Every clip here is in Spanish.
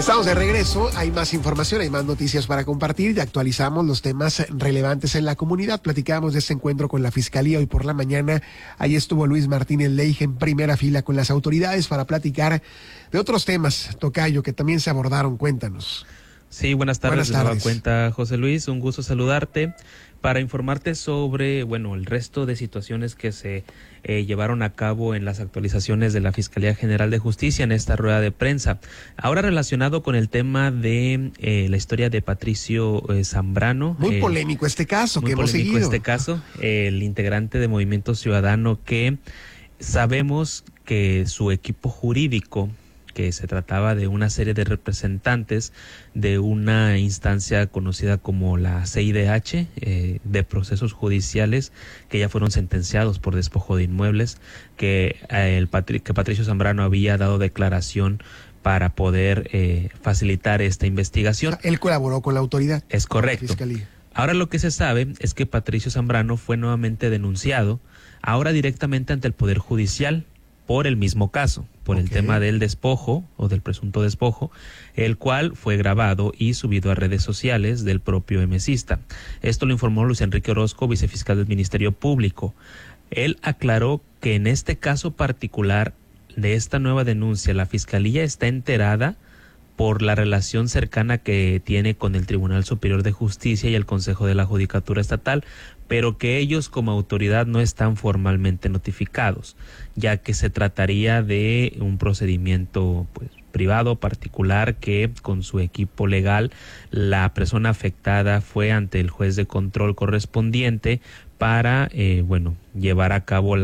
Estamos de regreso, hay más información, hay más noticias para compartir y actualizamos los temas relevantes en la comunidad. Platicamos de este encuentro con la Fiscalía hoy por la mañana. Ahí estuvo Luis Martínez Leija en primera fila con las autoridades para platicar de otros temas, tocayo, que también se abordaron. Cuéntanos. Sí, buenas tardes. De nueva cuenta, José Luis, un gusto saludarte para informarte sobre, el resto de situaciones que se llevaron a cabo en las actualizaciones de la Fiscalía General de Justicia en esta rueda de prensa. Ahora relacionado con el tema de la historia de Patricio Zambrano. Muy polémico este caso que hemos seguido. Muy polémico este caso, el integrante de Movimiento Ciudadano que sabemos que su equipo jurídico, que se trataba de una serie de representantes de una instancia conocida como la CIDH, de procesos judiciales que ya fueron sentenciados por despojo de inmuebles, que Patricio Zambrano había dado declaración para poder facilitar esta investigación. O sea, él colaboró con la autoridad. Es correcto. La Fiscalía. Ahora lo que se sabe es que Patricio Zambrano fue nuevamente denunciado, ahora directamente ante el Poder Judicial, por el mismo caso, por el tema del despojo o del presunto despojo, el cual fue grabado y subido a redes sociales del propio emesista. Esto lo informó Luis Enrique Orozco, vicefiscal del Ministerio Público. Él aclaró que en este caso particular de esta nueva denuncia, la Fiscalía está enterada por la relación cercana que tiene con el Tribunal Superior de Justicia y el Consejo de la Judicatura Estatal, pero que ellos como autoridad no están formalmente notificados, ya que se trataría de un procedimiento privado, particular, que con su equipo legal la persona afectada fue ante el juez de control correspondiente para llevar a cabo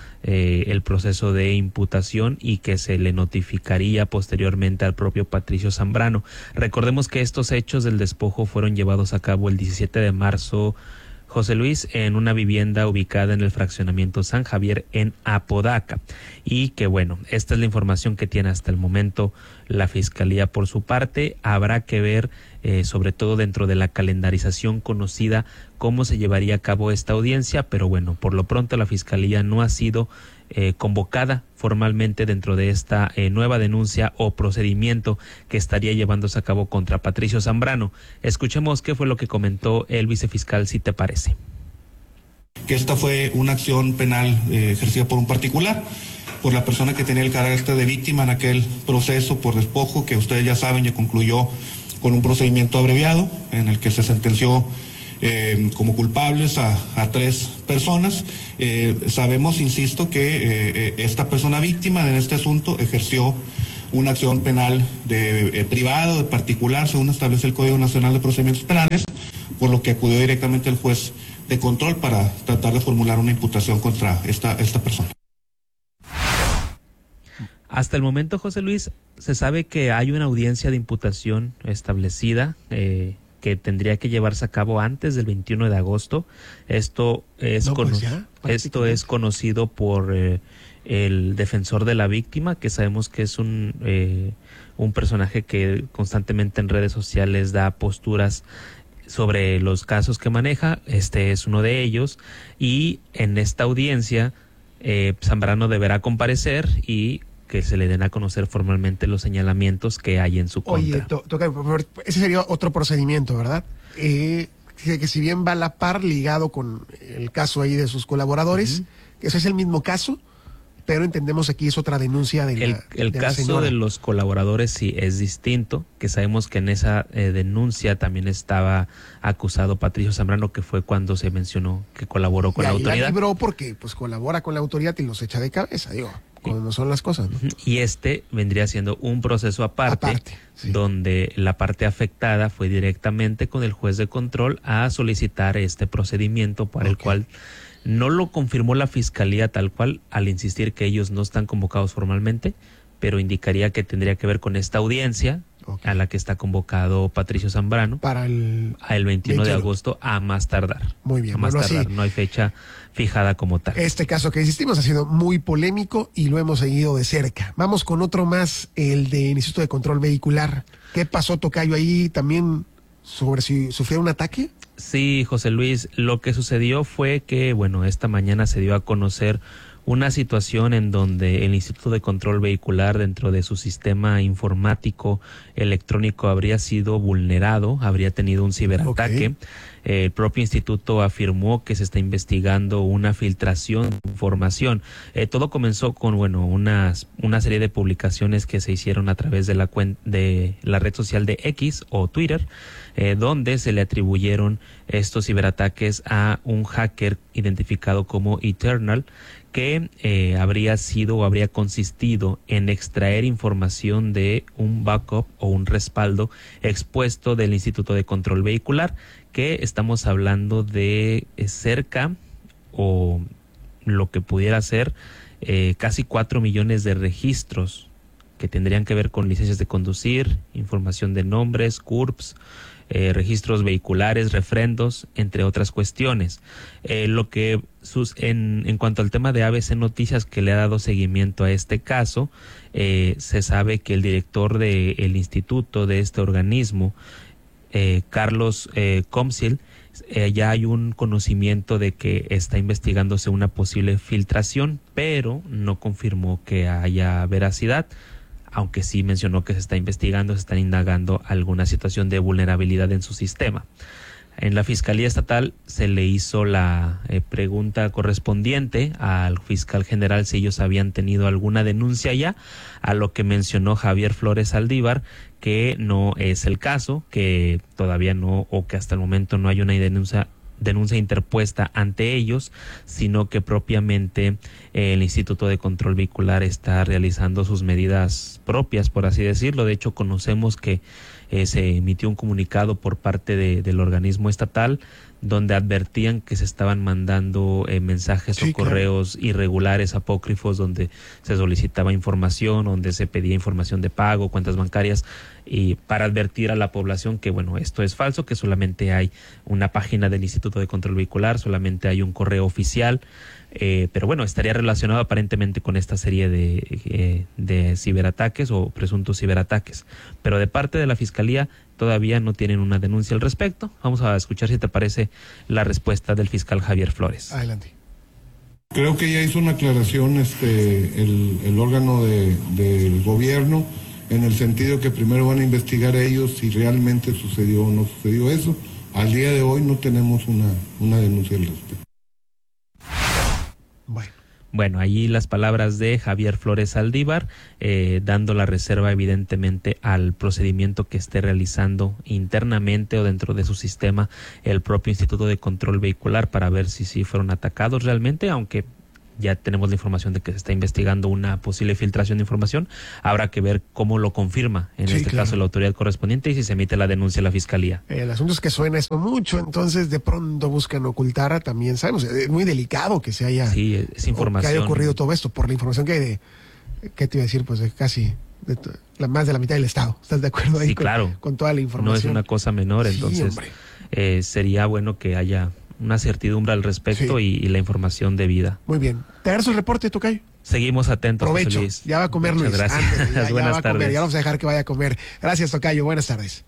el proceso de imputación y que se le notificaría posteriormente al propio Patricio Zambrano. Recordemos que estos hechos del despojo fueron llevados a cabo el 17 de marzo, José Luis, en una vivienda ubicada en el fraccionamiento San Javier en Apodaca, y que esta es la información que tiene hasta el momento la Fiscalía por su parte. Habrá que ver, sobre todo dentro de la calendarización conocida, cómo se llevaría a cabo esta audiencia, pero por lo pronto la Fiscalía no ha sido convocada formalmente dentro de esta nueva denuncia o procedimiento que estaría llevándose a cabo contra Patricio Zambrano. Escuchemos qué fue lo que comentó el vicefiscal, si te parece. Que esta fue una acción penal ejercida por un particular, por la persona que tenía el carácter de víctima en aquel proceso por despojo, que ustedes ya saben, ya concluyó con un procedimiento abreviado en el que se sentenció como culpables a 3 personas. Sabemos, insisto, que esta persona víctima en este asunto ejerció una acción penal de privado, de particular, según establece el Código Nacional de Procedimientos Penales, por lo que acudió directamente al juez de control para tratar de formular una imputación contra esta persona. Hasta el momento, José Luis, se sabe que hay una audiencia de imputación establecida que tendría que llevarse a cabo antes del 21 de agosto. Esto es conocido por el defensor de la víctima, que sabemos que es un personaje que constantemente en redes sociales da posturas sobre los casos que maneja. Este es uno de ellos, y en esta audiencia Zambrano deberá comparecer y que se le den a conocer formalmente los señalamientos que hay en su contra. Oye, ese sería otro procedimiento, ¿verdad? Que si bien va a la par, ligado con el caso ahí de sus colaboradores, que ese es el mismo caso, pero entendemos aquí es otra denuncia de el caso de los colaboradores sí es distinto, que sabemos que en esa denuncia también estaba acusado Patricio Zambrano, que fue cuando se mencionó que colaboró con la autoridad. La libró porque colabora con la autoridad y los echa de cabeza, como son las cosas, ¿no? Y vendría siendo un proceso aparte sí, donde la parte afectada fue directamente con el juez de control a solicitar este procedimiento para el cual no lo confirmó la Fiscalía tal cual, al insistir que ellos no están convocados formalmente, pero indicaría que tendría que ver con esta audiencia a la que está convocado Patricio Zambrano para el 21 de agosto a más tardar. Muy bien. A más tardar, no hay fecha fijada como tal. Este caso que insistimos ha sido muy polémico y lo hemos seguido de cerca. Vamos con otro más, el del Instituto de Control Vehicular. ¿Qué pasó, tocayo, ahí también sobre si sufrió un ataque? Sí, José Luis, lo que sucedió fue que, esta mañana se dio a conocer una situación en donde el Instituto de Control Vehicular, dentro de su sistema informático electrónico, habría sido vulnerado, habría tenido un ciberataque. Okay. El propio instituto afirmó que se está investigando una filtración de información. Todo comenzó con una serie de publicaciones que se hicieron a través de la red social de X o Twitter, donde se le atribuyeron estos ciberataques a un hacker identificado como Eternal, que habría consistido en extraer información de un backup o un respaldo expuesto del Instituto de Control Vehicular, que estamos hablando de cerca, o lo que pudiera ser casi 4 millones de registros que tendrían que ver con licencias de conducir, información de nombres, CURPS, registros vehiculares, refrendos, entre otras cuestiones. En cuanto al tema de ABC Noticias, que le ha dado seguimiento a este caso, se sabe que el director del instituto, de este organismo, Carlos Comsil, ya hay un conocimiento de que está investigándose una posible filtración, pero no confirmó que haya veracidad, aunque sí mencionó que se está investigando, se están indagando alguna situación de vulnerabilidad en su sistema. En la Fiscalía Estatal se le hizo la pregunta correspondiente al fiscal general si ellos habían tenido alguna denuncia ya, a lo que mencionó Javier Flores Saldívar que no es el caso, que todavía no, o que hasta el momento no hay una denuncia interpuesta ante ellos, sino que propiamente el Instituto de Control Vehicular está realizando sus medidas propias, por así decirlo. De hecho, conocemos que se emitió un comunicado por parte del organismo estatal donde advertían que se estaban mandando mensajes o correos irregulares, apócrifos, donde se solicitaba información, donde se pedía información de pago, cuentas bancarias, y para advertir a la población que esto es falso, que solamente hay una página del Instituto de Control Vehicular, solamente hay un correo oficial, pero estaría relacionado aparentemente con esta serie de ciberataques o presuntos ciberataques. Pero de parte de la Fiscalía todavía no tienen una denuncia al respecto. Vamos a escuchar, si te parece, la respuesta del fiscal Javier Flores. Adelante. Creo que ya hizo una aclaración el órgano del gobierno, en el sentido que primero van a investigar ellos si realmente sucedió o no sucedió eso. Al día de hoy no tenemos una denuncia al respecto. Bueno, allí las palabras de Javier Flores Saldívar, dando la reserva evidentemente al procedimiento que esté realizando internamente o dentro de su sistema el propio Instituto de Control Vehicular para ver si sí fueron atacados realmente, aunque ya tenemos la información de que se está investigando una posible filtración de información. Habrá que ver cómo lo confirma en caso la autoridad correspondiente y si se emite la denuncia a la Fiscalía. El asunto es que suena esto mucho, entonces de pronto buscan ocultar, también sabemos, es muy delicado que se haya, es información, que haya ocurrido todo esto, por la información que te iba a decir, pues de casi más de la mitad del Estado. ¿Estás de acuerdo ahí? Sí, claro. Con toda la información. No es una cosa menor, entonces sería bueno que haya una certidumbre al respecto y la información debida. Muy bien. Te agradezco el reporte, Tocayo. Seguimos atentos, Provecho. José Luis. Ya va a comer, Luis. Muchas gracias. Antes, ya Buenas va a tardes. comer. Ya vamos a dejar que vaya a comer. Gracias, Tocayo. Buenas tardes.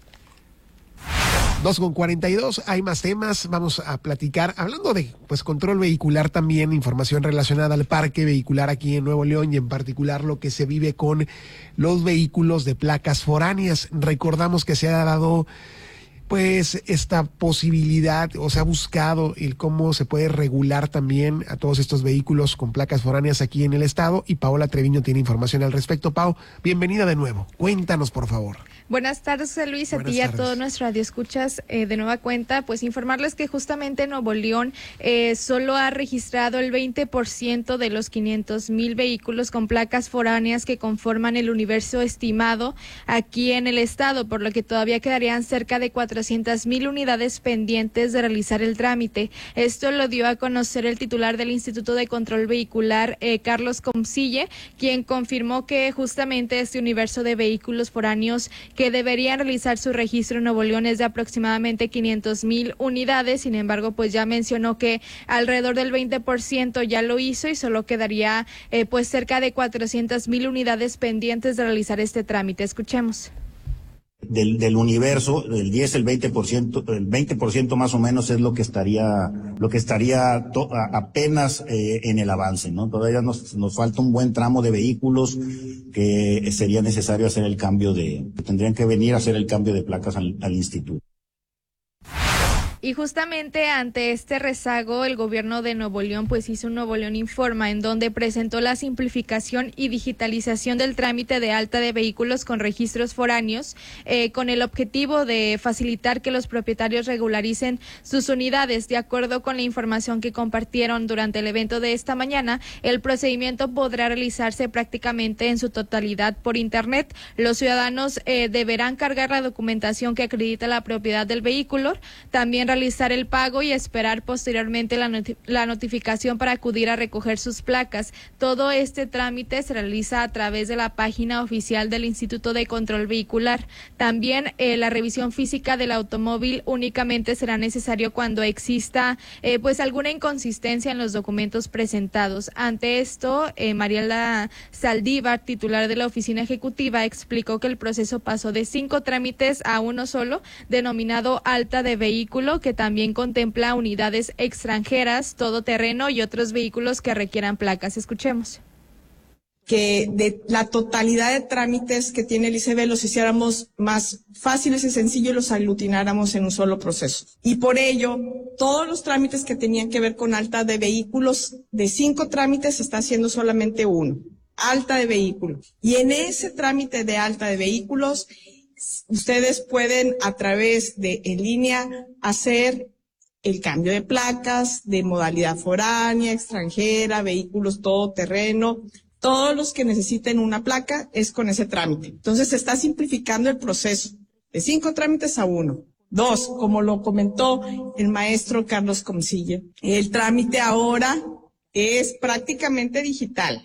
2:42, hay más temas, vamos a platicar, hablando de control vehicular también, información relacionada al parque vehicular aquí en Nuevo León y en particular lo que se vive con los vehículos de placas foráneas. Recordamos que se ha dado esta posibilidad, o se ha buscado el cómo se puede regular también a todos estos vehículos con placas foráneas aquí en el estado, y Paola Treviño tiene información al respecto. Pao, bienvenida de nuevo. Cuéntanos, por favor. Buenas tardes, José Luis, a ti y a todos nuestros radioescuchas de nueva cuenta. Pues informarles que justamente Nuevo León solo ha registrado el 20% de los 500,000 vehículos con placas foráneas que conforman el universo estimado aquí en el estado, por lo que todavía quedarían cerca de 400,000 unidades pendientes de realizar el trámite. Esto lo dio a conocer el titular del Instituto de Control Vehicular, Carlos Comsille, quien confirmó que justamente este universo de vehículos foráneos que deberían realizar su registro en Nuevo León es de aproximadamente 500,000 unidades. Sin embargo, pues ya mencionó que alrededor del 20% ya lo hizo y solo quedaría cerca de 400,000 unidades pendientes de realizar este trámite. Escuchemos. Del universo, el 10, el 20% más o menos es lo que estaría apenas en el avance, ¿no? Todavía nos falta un buen tramo de vehículos que sería necesario hacer tendrían que venir a hacer el cambio de placas al instituto. Y justamente ante este rezago, el gobierno de Nuevo León pues hizo un Nuevo León Informa, en donde presentó la simplificación y digitalización del trámite de alta de vehículos con registros foráneos, con el objetivo de facilitar que los propietarios regularicen sus unidades. De acuerdo con la información que compartieron durante el evento de esta mañana, el procedimiento podrá realizarse prácticamente en su totalidad por Internet. Los ciudadanos deberán cargar la documentación que acredita la propiedad del vehículo, también realizar el pago y esperar posteriormente la notificación para acudir a recoger sus placas. Todo este trámite se realiza a través de la página oficial del Instituto de Control Vehicular. También la revisión física del automóvil únicamente será necesario cuando exista pues alguna inconsistencia en los documentos presentados. Ante esto, Mariela Saldívar, titular de la oficina ejecutiva, explicó que el proceso pasó de 5 trámites a uno solo, denominado alta de vehículo, que también contempla unidades extranjeras, todoterreno y otros vehículos que requieran placas. Escuchemos. Que de la totalidad de trámites que tiene el ICB los hiciéramos más fáciles y sencillos y los aglutináramos en un solo proceso. Y por ello, todos los trámites que tenían que ver con alta de vehículos, de 5 trámites se está haciendo solamente uno, alta de vehículos. Y en ese trámite de alta de vehículos, ustedes pueden a través de en línea hacer el cambio de placas de modalidad foránea, extranjera, vehículos todoterreno. Todos los que necesiten una placa es con ese trámite. Entonces se está simplificando el proceso de 5 trámites a 1. 2, como lo comentó el maestro Carlos Comcille, el trámite ahora es prácticamente digital.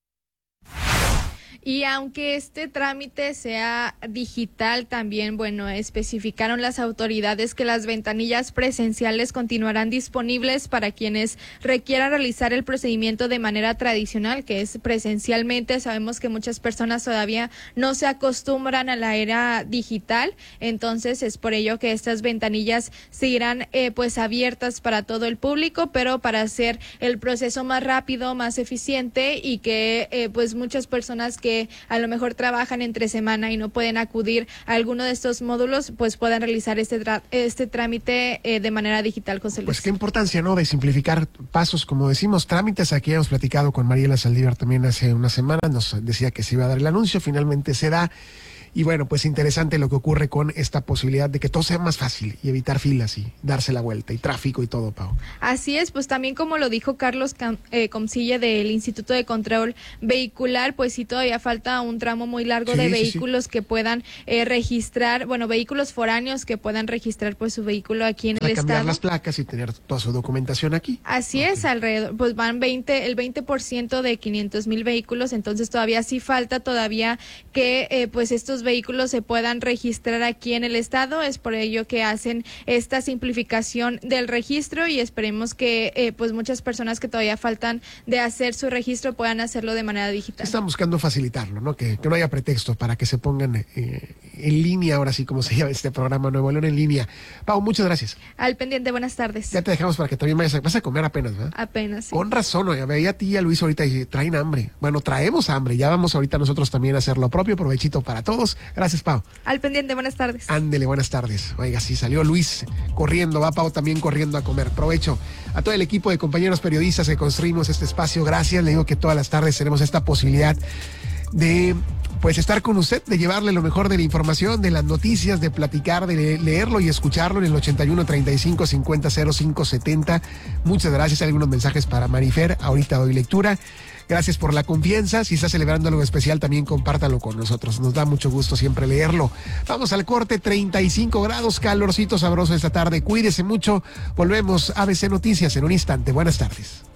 Y aunque este trámite sea digital, también, especificaron las autoridades que las ventanillas presenciales continuarán disponibles para quienes requieran realizar el procedimiento de manera tradicional, que es presencialmente. Sabemos que muchas personas todavía no se acostumbran a la era digital, entonces es por ello que estas ventanillas seguirán pues abiertas para todo el público, pero para hacer el proceso más rápido, más eficiente y que pues muchas personas que a lo mejor trabajan entre semana y no pueden acudir a alguno de estos módulos, pues puedan realizar este trámite de manera digital, José Luis. Pues qué importancia, ¿no?, de simplificar pasos, como decimos, trámites. Aquí hemos platicado con Mariela Saldívar también hace una semana, nos decía que se iba a dar el anuncio, finalmente se da. Y bueno, pues interesante lo que ocurre con esta posibilidad de que todo sea más fácil y evitar filas y darse la vuelta y tráfico y todo, Pau. Así es, pues también como lo dijo Carlos Comcille del Instituto de Control Vehicular, pues sí todavía falta un tramo muy largo de vehículos que puedan registrar, vehículos foráneos que puedan registrar pues su vehículo aquí en el estado. Cambiar las placas y tener toda su documentación aquí. Así es, alrededor, pues van el 20% de 500,000 vehículos, entonces todavía sí falta que pues estos vehículos se puedan registrar aquí en el estado. Es por ello que hacen esta simplificación del registro y esperemos que pues muchas personas que todavía faltan de hacer su registro puedan hacerlo de manera digital. Están buscando facilitarlo, ¿no? Que no haya pretexto para que se pongan en línea, ahora sí, como se llama este programa, Nuevo León en línea. Pau, muchas gracias. Al pendiente, buenas tardes. Ya te dejamos para que también vas a comer apenas, ¿verdad? Apenas, sí. Con razón, oye, veía a ti y a Luis ahorita y traen hambre. Bueno, traemos hambre, ya vamos ahorita nosotros también a hacer lo propio, provechito para todos. Gracias, Pau. Al pendiente, buenas tardes. Ándele, buenas tardes. Oiga, sí, salió Luis corriendo, va Pau también corriendo a comer. Provecho a todo el equipo de compañeros periodistas que construimos este espacio. Gracias, le digo que todas las tardes tenemos esta posibilidad de pues estar con usted, de llevarle lo mejor de la información, de las noticias, de platicar, de leerlo y escucharlo en el 81 35 50 05 70. Muchas gracias. Hay algunos mensajes para Marifer, ahorita doy lectura. Gracias por la confianza. Si está celebrando algo especial, también compártalo con nosotros. Nos da mucho gusto siempre leerlo. Vamos al corte, 35 grados, calorcito sabroso esta tarde. Cuídese mucho. Volvemos a ABC Noticias en un instante. Buenas tardes.